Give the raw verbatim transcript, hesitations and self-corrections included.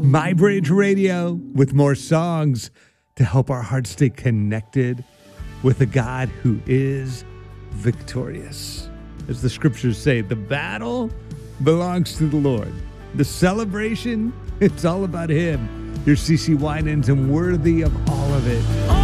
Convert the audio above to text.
My Bridge Radio with more songs to help our hearts stay connected with a God who is victorious. As the scriptures say, the battle belongs to the Lord. The celebration, it's all about him. You're C C Winans and worthy of all of it.